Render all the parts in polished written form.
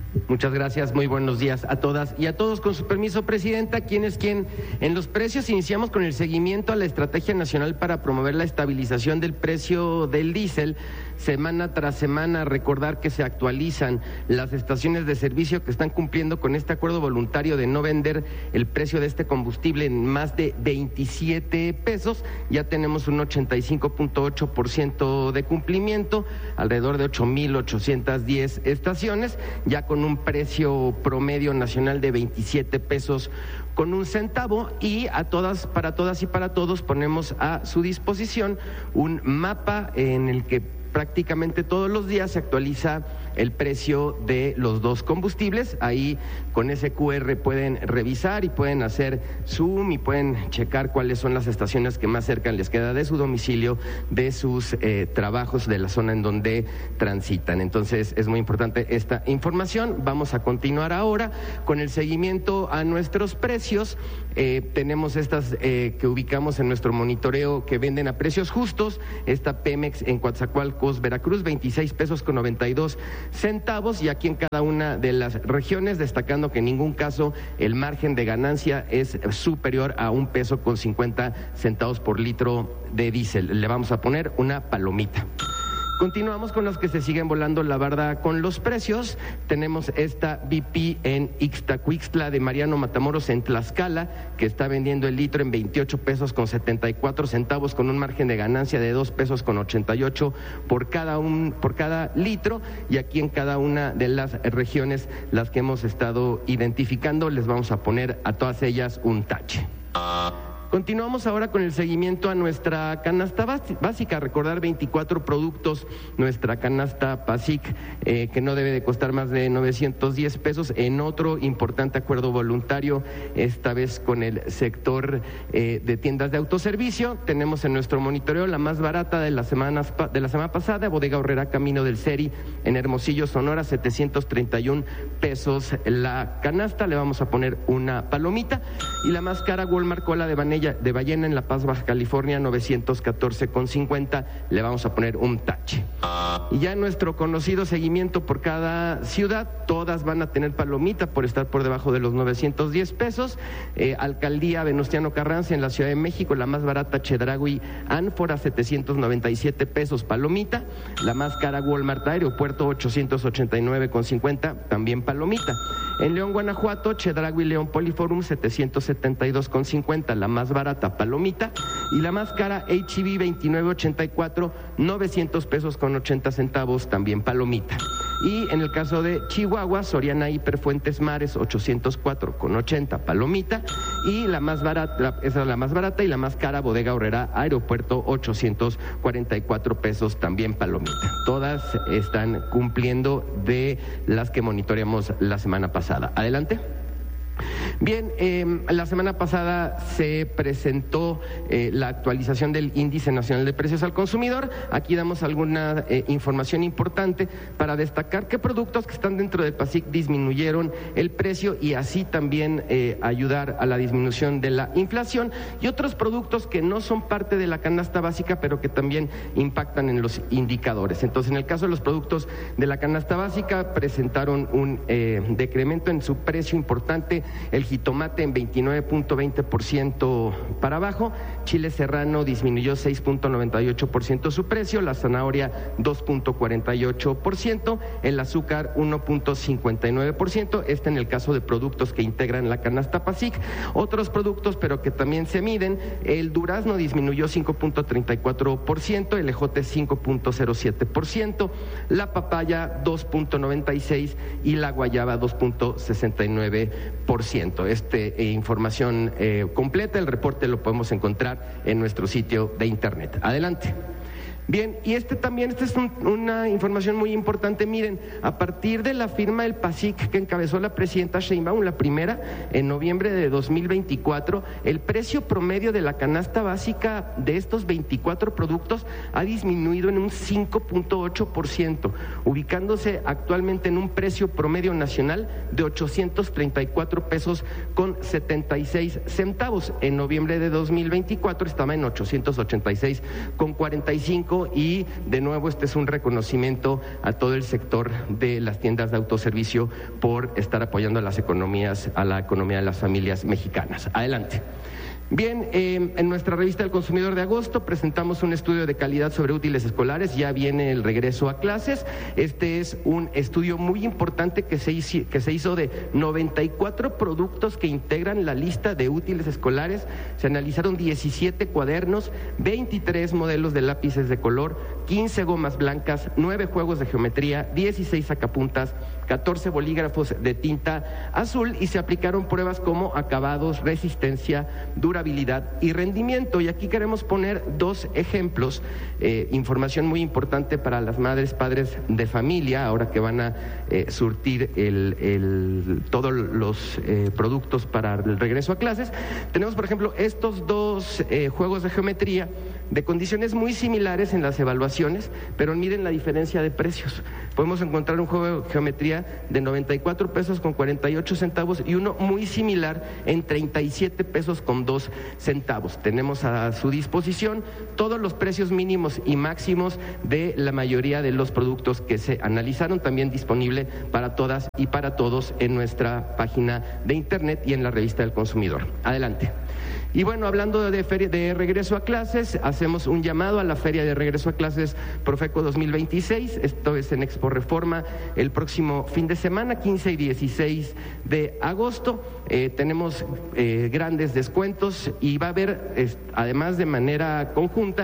Muchas gracias, muy buenos días a todas y a todos. Con su permiso, Presidenta, ¿quién es quién? En los precios iniciamos con el seguimiento a la Estrategia Nacional para promover la estabilización del precio del diésel. Semana tras semana, recordar que se actualizan las estaciones de servicio que están cumpliendo con este acuerdo voluntario de no vender el precio de este combustible en más de 27 pesos. Ya tenemos un 85.8% de cumplimiento, alrededor de 8,810 estaciones, ya con un precio promedio nacional de 27 pesos con un centavo, y para todas y para todos ponemos a su disposición un mapa en el que prácticamente todos los días se actualiza el precio de los dos combustibles. Ahí con ese QR pueden revisar y pueden hacer zoom y pueden checar cuáles son las estaciones que más cerca les queda de su domicilio, de sus trabajos, de la zona en donde transitan. Entonces es muy importante esta información. Vamos a continuar ahora con el seguimiento a nuestros precios. Tenemos estas que ubicamos en nuestro monitoreo que venden a precios justos. Esta Pemex en Coatzacoalcos, Veracruz, 26 pesos con 92 centavos, y aquí en cada una de las regiones, destacando que en ningún caso el margen de ganancia es superior a 1 peso con 50 centavos por litro de diésel. Le vamos a poner una palomita. Continuamos con los que se siguen volando la barda con los precios. Tenemos esta BP en Ixtacuixtla de Mariano Matamoros en Tlaxcala, que está vendiendo el litro en 28 pesos con 74 centavos, con un margen de ganancia de 2 pesos con 88 por cada litro. Y aquí en cada una de las regiones, las que hemos estado identificando, les vamos a poner a todas ellas un tache. Continuamos ahora con el seguimiento a nuestra canasta básica. Recordar 24 productos, nuestra canasta PASIC, que no debe de costar más de 910 pesos, en otro importante acuerdo voluntario, esta vez con el sector de tiendas de autoservicio. Tenemos en nuestro monitoreo la más barata de la semana pasada, Bodega Aurrera Camino del Seri, en Hermosillo, Sonora, 731 pesos la canasta. Le vamos a poner una palomita. Y la más cara, Walmart Cola de Ballena en La Paz, Baja California, 914,50, le vamos a poner un tache. Y ya nuestro conocido seguimiento por cada ciudad, todas van a tener palomita por estar por debajo de los 910 pesos. Alcaldía Venustiano Carranza en la Ciudad de México, la más barata, Chedraui Ánfora, 797 pesos, palomita. La más cara, Walmart Aeropuerto, 889,50, también palomita. En León, Guanajuato, Chedraui León Poliforum, 772,50, la más barata, palomita. Y la más cara, H-E-B 2984, 900 pesos con 80 centavos, también palomita. Y en el caso de Chihuahua, Soriana Hiper Fuentes Mares, 804,80, palomita. Y la más barata, esa es la más barata, y la más cara, Bodega Aurrera Aeropuerto, 844 pesos, también palomita. Todas están cumpliendo de las que monitoreamos la semana pasada. Adelante. Bien, la semana pasada se presentó la actualización del Índice Nacional de Precios al Consumidor. Aquí damos alguna información importante para destacar qué productos que están dentro del PASIC disminuyeron el precio y así también ayudar a la disminución de la inflación, y otros productos que no son parte de la canasta básica pero que también impactan en los indicadores. Entonces, en el caso de los productos de la canasta básica, presentaron un decremento en su precio importante. El jitomate en 29.20% para abajo, chile serrano disminuyó 6.98% su precio, la zanahoria 2.48%, el azúcar 1.59%, en el caso de productos que integran la canasta PASIC. Otros productos, pero que también se miden, el durazno disminuyó 5.34%, el ejote 5.07%, la papaya 2.96% y la guayaba 2.69%. Información completa, el reporte lo podemos encontrar en nuestro sitio de internet. Adelante. Bien, y esta es una información muy importante. Miren, a partir de la firma del PASIC que encabezó la presidenta Sheinbaum, la primera, en noviembre de 2024, el precio promedio de la canasta básica de estos 24 productos ha disminuido en un 5.8%, ubicándose actualmente en un precio promedio nacional de 834 pesos con 76 centavos. En noviembre de 2024 estaba en 886 con 45 momento y de nuevo este es un reconocimiento a todo el sector de las tiendas de autoservicio por estar apoyando a la economía de las familias mexicanas. Adelante. Bien, en nuestra revista El Consumidor de agosto presentamos un estudio de calidad sobre útiles escolares, ya viene el regreso a clases. Este es un estudio muy importante que se hizo de 94 productos que integran la lista de útiles escolares. Se analizaron 17 cuadernos, 23 modelos de lápices de color, 15 gomas blancas, 9 juegos de geometría, 16 sacapuntas, 14 bolígrafos de tinta azul y se aplicaron pruebas como acabados, resistencia, durabilidad y rendimiento. Y aquí queremos poner dos ejemplos, información muy importante para las madres, padres de familia, ahora que van a surtir todos los productos para el regreso a clases. Tenemos, por ejemplo, estos dos juegos de geometría de condiciones muy similares en las evaluaciones, pero miren la diferencia de precios. Podemos encontrar un juego de geometría de 94 pesos con 48 centavos y uno muy similar en 37 pesos con 2 centavos. Tenemos a su disposición todos los precios mínimos y máximos de la mayoría de los productos que se analizaron, también disponible para todas y para todos en nuestra página de internet y en la revista del consumidor. Adelante. Y bueno, hablando de feria de regreso a clases, hacemos un llamado a la Feria de Regreso a Clases Profeco 2026. Esto es en Expo Reforma el próximo fin de semana, 15 y 16 de agosto. Tenemos grandes descuentos y va a haber, además de manera conjunta,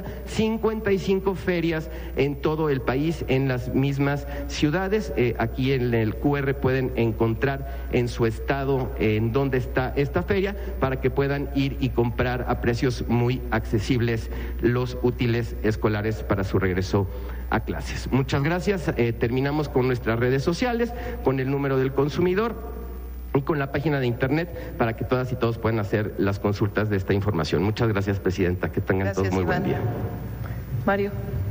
55 ferias en todo el país, en las mismas ciudades. Aquí en el QR pueden encontrar en su estado en dónde está esta feria para que puedan ir y comprar a precios muy accesibles los útiles escolares para su regreso a clases. Muchas gracias. Terminamos con nuestras redes sociales, con el número del consumidor y con la página de internet para que todas y todos puedan hacer las consultas de esta información. Muchas gracias, Presidenta. Que tengan todos muy buen día. Mario.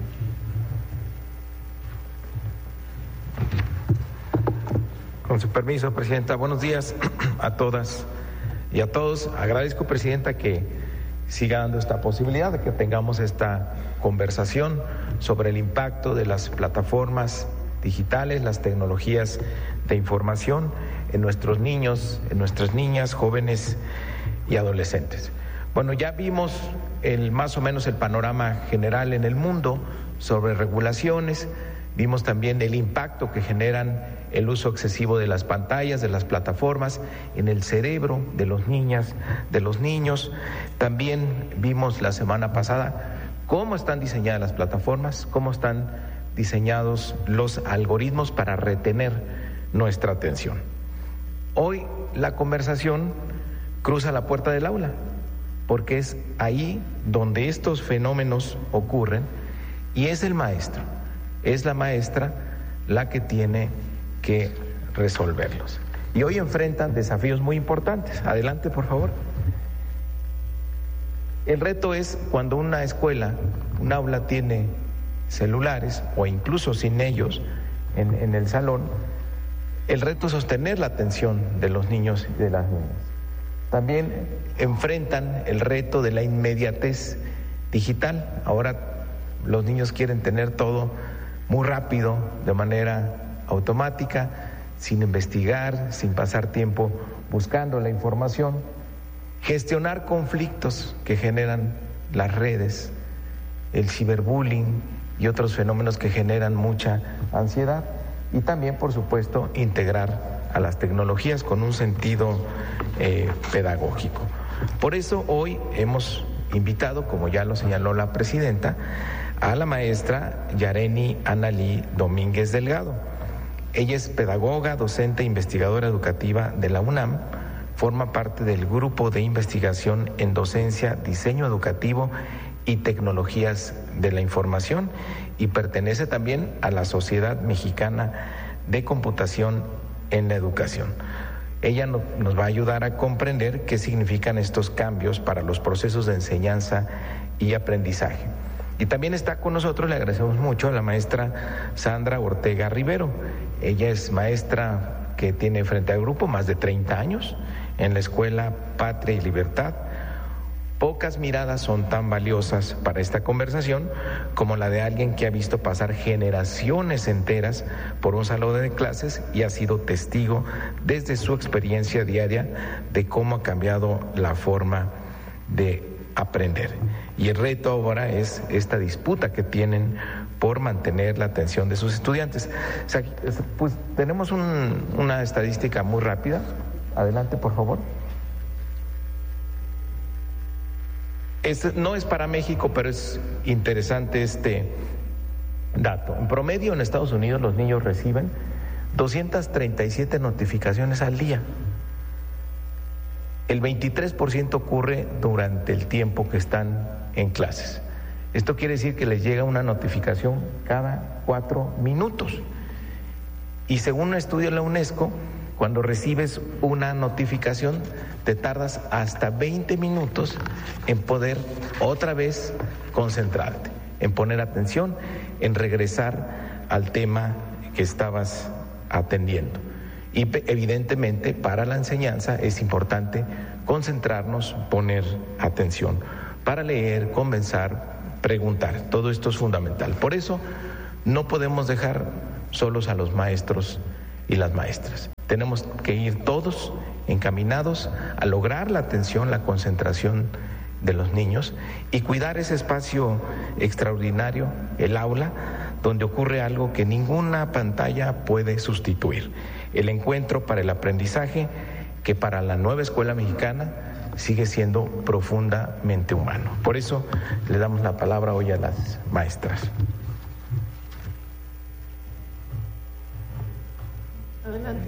Con su permiso, Presidenta. Buenos días a todas y a todos. Agradezco, Presidenta, que siga dando esta posibilidad de que tengamos esta conversación sobre el impacto de las plataformas digitales, las tecnologías de información en nuestros niños, en nuestras niñas, jóvenes y adolescentes. Bueno, ya vimos más o menos el panorama general en el mundo sobre regulaciones, vimos también el impacto que generan el uso excesivo de las pantallas, de las plataformas, en el cerebro de las niñas, de los niños. También vimos la semana pasada cómo están diseñadas las plataformas, cómo están diseñados los algoritmos para retener nuestra atención. Hoy la conversación cruza la puerta del aula, porque es ahí donde estos fenómenos ocurren y es el maestro, es la maestra la que tiene que resolverlos. Y hoy enfrentan desafíos muy importantes. Adelante, por favor. El reto es cuando una escuela, un aula tiene celulares o incluso sin ellos en el salón, el reto es sostener la atención de los niños y de las niñas. También enfrentan el reto de la inmediatez digital. Ahora los niños quieren tener todo muy rápido, de manera automática, sin investigar, sin pasar tiempo buscando la información. Gestionar conflictos que generan las redes, el ciberbullying y otros fenómenos que generan mucha ansiedad. Y también, por supuesto, integrar a las tecnologías con un sentido pedagógico. Por eso hoy hemos invitado, como ya lo señaló la Presidenta, a la maestra Yareni Analí Domínguez Delgado. Ella es pedagoga, docente e investigadora educativa de la UNAM, forma parte del Grupo de Investigación en Docencia, Diseño Educativo y Tecnologías de la Información y pertenece también a la Sociedad Mexicana de Computación en la Educación. Ella nos va a ayudar a comprender qué significan estos cambios para los procesos de enseñanza y aprendizaje. Y también está con nosotros, le agradecemos mucho, a la maestra Sandra Ortega Rivero. Ella es maestra que tiene frente al grupo más de 30 años en la Escuela Patria y Libertad, Pocas miradas son tan valiosas para esta conversación como la de alguien que ha visto pasar generaciones enteras por un salón de clases y ha sido testigo desde su experiencia diaria de cómo ha cambiado la forma de aprender. Y el reto ahora es esta disputa que tienen por mantener la atención de sus estudiantes. O sea, pues tenemos una estadística muy rápida. Adelante, por favor. No es para México, pero es interesante este dato. En promedio, en Estados Unidos, los niños reciben 237 notificaciones al día. El 23% ocurre durante el tiempo que están en clases. Esto quiere decir que les llega una notificación cada 4 minutos. Y según un estudio de la UNESCO, cuando recibes una notificación, te tardas hasta 20 minutos en poder otra vez concentrarte, en poner atención, en regresar al tema que estabas atendiendo. Y evidentemente para la enseñanza es importante concentrarnos, poner atención, para leer, conversar, preguntar. Todo esto es fundamental. Por eso no podemos dejar solos a los maestros y las maestras. Tenemos que ir todos encaminados a lograr la atención, la concentración de los niños y cuidar ese espacio extraordinario, el aula, donde ocurre algo que ninguna pantalla puede sustituir. El encuentro para el aprendizaje, que para la nueva escuela mexicana sigue siendo profundamente humano. Por eso le damos la palabra hoy a las maestras. Adelante.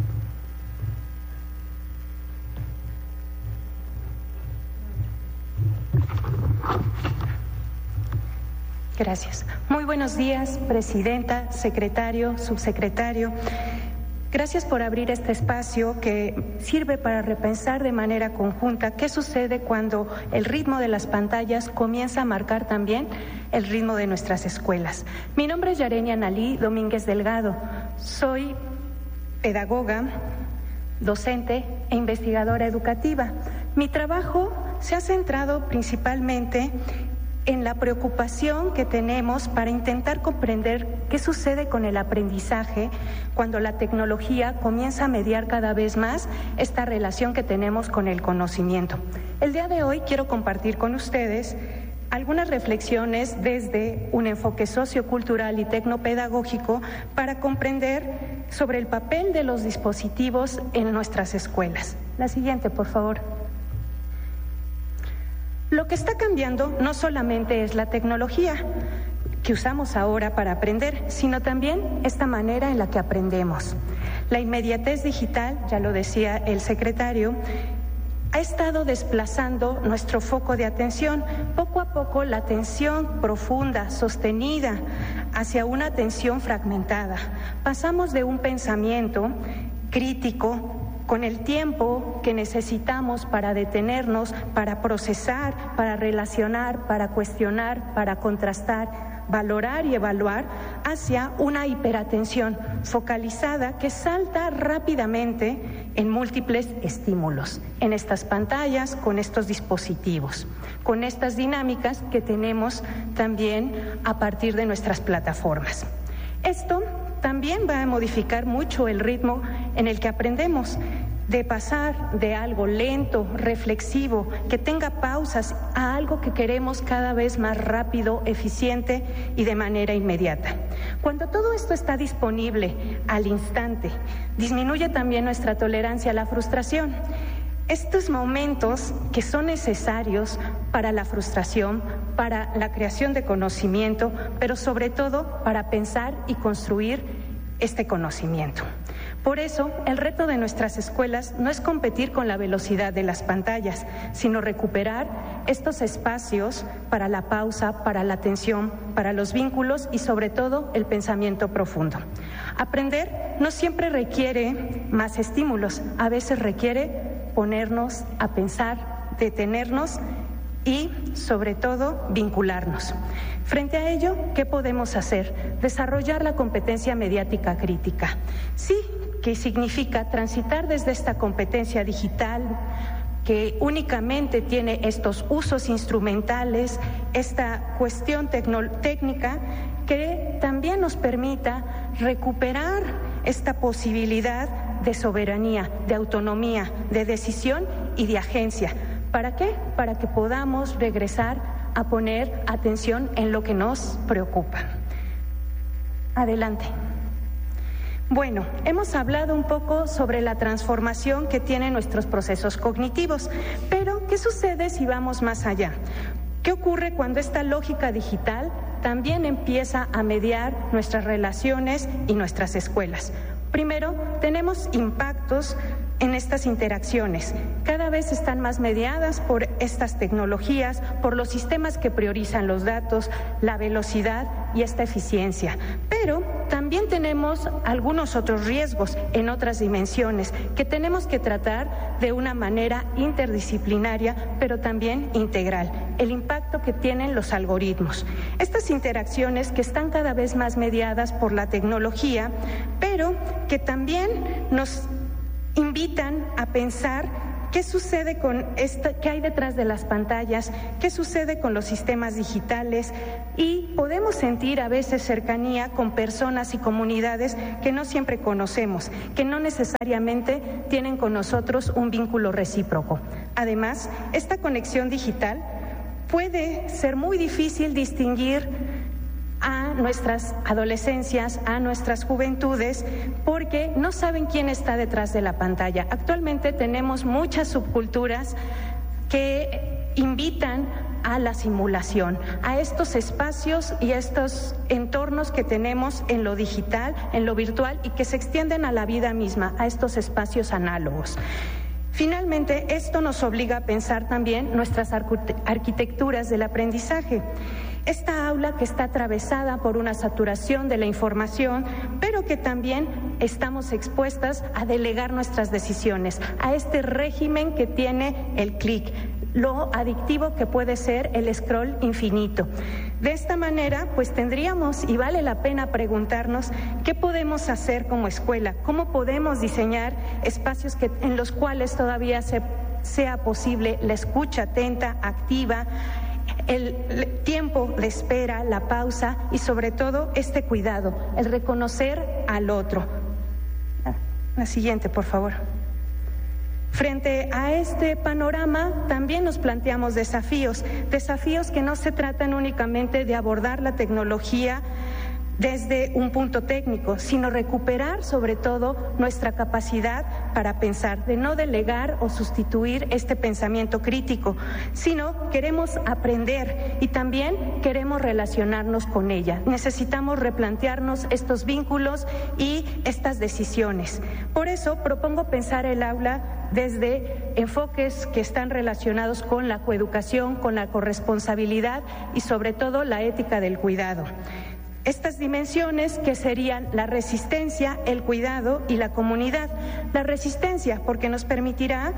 Gracias. Muy buenos días, presidenta, secretario, subsecretario. Gracias por abrir este espacio que sirve para repensar de manera conjunta qué sucede cuando el ritmo de las pantallas comienza a marcar también el ritmo de nuestras escuelas. Mi nombre es Yarenia Nalí Domínguez Delgado. Soy pedagoga, docente e investigadora educativa. Mi trabajo se ha centrado principalmente en la preocupación que tenemos para intentar comprender qué sucede con el aprendizaje cuando la tecnología comienza a mediar cada vez más esta relación que tenemos con el conocimiento. El día de hoy quiero compartir con ustedes algunas reflexiones desde un enfoque sociocultural y tecnopedagógico para comprender sobre el papel de los dispositivos en nuestras escuelas. La siguiente, por favor. Lo que está cambiando no solamente es la tecnología que usamos ahora para aprender, sino también esta manera en la que aprendemos. La inmediatez digital, ya lo decía el secretario, ha estado desplazando nuestro foco de atención. Poco a poco la atención profunda, sostenida, hacia una atención fragmentada. Pasamos de un pensamiento crítico, con el tiempo que necesitamos para detenernos, para procesar, para relacionar, para cuestionar, para contrastar, valorar y evaluar, hacia una hiperatención focalizada que salta rápidamente en múltiples estímulos, en estas pantallas, con estos dispositivos, con estas dinámicas que tenemos también a partir de nuestras plataformas. Esto también va a modificar mucho el ritmo en el que aprendemos, de pasar de algo lento, reflexivo, que tenga pausas, a algo que queremos cada vez más rápido, eficiente y de manera inmediata. Cuando todo esto está disponible al instante, disminuye también nuestra tolerancia a la frustración. Estos momentos que son necesarios para la frustración, para la creación de conocimiento, pero sobre todo para pensar y construir este conocimiento. Por eso, el reto de nuestras escuelas no es competir con la velocidad de las pantallas, sino recuperar estos espacios para la pausa, para la atención, para los vínculos y sobre todo el pensamiento profundo. Aprender no siempre requiere más estímulos, a veces requiere ponernos a pensar, detenernos y, sobre todo, vincularnos. Frente a ello, ¿qué podemos hacer? Desarrollar la competencia mediática crítica. Sí, que significa transitar desde esta competencia digital que únicamente tiene estos usos instrumentales, esta cuestión técnica, que también nos permita recuperar esta posibilidad de soberanía, de autonomía, de decisión y de agencia. ¿Para qué? Para que podamos regresar a poner atención en lo que nos preocupa. Adelante. Bueno, hemos hablado un poco sobre la transformación que tienen nuestros procesos cognitivos, pero ¿qué sucede si vamos más allá? ¿Qué ocurre cuando esta lógica digital también empieza a mediar nuestras relaciones y nuestras escuelas? Primero, tenemos impactos en estas interacciones. Cada vez están más mediadas por estas tecnologías, por los sistemas que priorizan los datos, la velocidad y esta eficiencia. Pero también tenemos algunos otros riesgos en otras dimensiones que tenemos que tratar de una manera interdisciplinaria, pero también integral. El impacto que tienen los algoritmos. Estas interacciones que están cada vez más mediadas por la tecnología, pero que también nos invitan a pensar qué sucede con qué hay detrás de las pantallas, qué sucede con los sistemas digitales, y podemos sentir a veces cercanía con personas y comunidades que no siempre conocemos, que no necesariamente tienen con nosotros un vínculo recíproco. Además, esta conexión digital puede ser muy difícil distinguir a nuestras adolescencias, a nuestras juventudes, porque no saben quién está detrás de la pantalla. Actualmente tenemos muchas subculturas que invitan a la simulación, a estos espacios y a estos entornos que tenemos en lo digital, en lo virtual, y que se extienden a la vida misma, a estos espacios análogos. Finalmente, esto nos obliga a pensar también nuestras arquitecturas del aprendizaje. Esta aula que está atravesada por una saturación de la información, pero que también estamos expuestas a delegar nuestras decisiones, a este régimen que tiene el clic, lo adictivo que puede ser el scroll infinito. De esta manera, pues tendríamos, y vale la pena preguntarnos, ¿qué podemos hacer como escuela? ¿Cómo podemos diseñar espacios en los cuales todavía sea posible la escucha atenta, activa, el tiempo de espera, la pausa y sobre todo este cuidado, el reconocer al otro? La siguiente, por favor. Frente a este panorama también nos planteamos desafíos que no se tratan únicamente de abordar la tecnología desde un punto técnico, sino recuperar sobre todo nuestra capacidad para pensar, de no delegar o sustituir este pensamiento crítico, sino queremos aprender y también queremos relacionarnos con ella. Necesitamos replantearnos estos vínculos y estas decisiones. Por eso propongo pensar el aula desde enfoques que están relacionados con la coeducación, con la corresponsabilidad y sobre todo la ética del cuidado. Estas dimensiones que serían la resistencia, el cuidado y la comunidad. La resistencia porque nos permitirá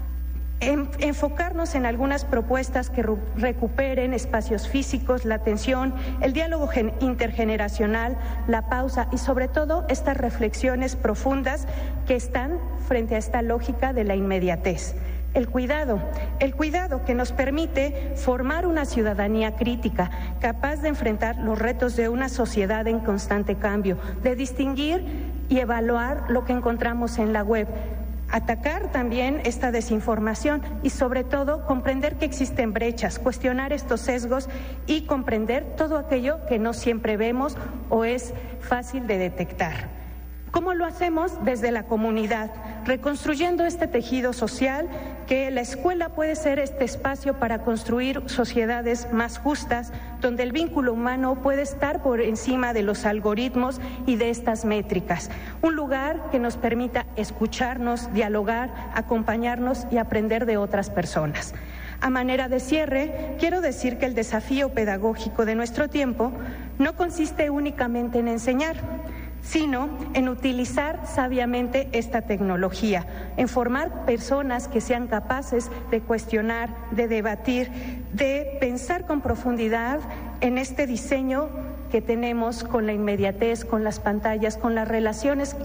enfocarnos en algunas propuestas que recuperen espacios físicos, la atención, el diálogo intergeneracional, la pausa y sobre todo estas reflexiones profundas que están frente a esta lógica de la inmediatez. El cuidado que nos permite formar una ciudadanía crítica, capaz de enfrentar los retos de una sociedad en constante cambio, de distinguir y evaluar lo que encontramos en la web, atacar también esta desinformación y sobre todo comprender que existen brechas, cuestionar estos sesgos y comprender todo aquello que no siempre vemos o es fácil de detectar. ¿Cómo lo hacemos? Desde la comunidad, reconstruyendo este tejido social, que la escuela puede ser este espacio para construir sociedades más justas, donde el vínculo humano puede estar por encima de los algoritmos y de estas métricas. Un lugar que nos permita escucharnos, dialogar, acompañarnos y aprender de otras personas. A manera de cierre, quiero decir que el desafío pedagógico de nuestro tiempo no consiste únicamente en enseñar, sino en utilizar sabiamente esta tecnología, en formar personas que sean capaces de cuestionar, de debatir, de pensar con profundidad en este diseño que tenemos con la inmediatez, con las pantallas, con las relaciones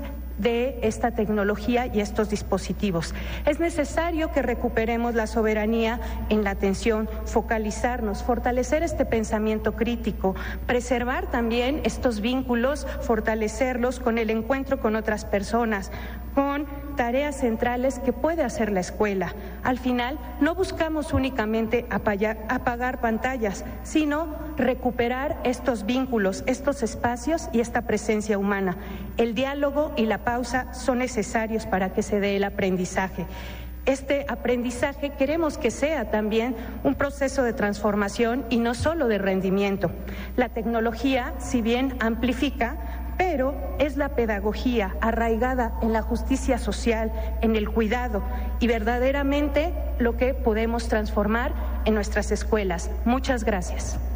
de esta tecnología y estos dispositivos. Es necesario que recuperemos la soberanía en la atención, focalizarnos, fortalecer este pensamiento crítico, preservar también estos vínculos, fortalecerlos con el encuentro con otras personas, con tareas centrales que puede hacer la escuela. Al final, no buscamos únicamente apagar pantallas, sino recuperar estos vínculos, estos espacios y esta presencia humana. El diálogo y la pausa son necesarios para que se dé el aprendizaje. Este aprendizaje queremos que sea también un proceso de transformación y no solo de rendimiento. La tecnología, si bien amplifica, pero es la pedagogía arraigada en la justicia social, en el cuidado y verdaderamente lo que podemos transformar en nuestras escuelas. Muchas gracias.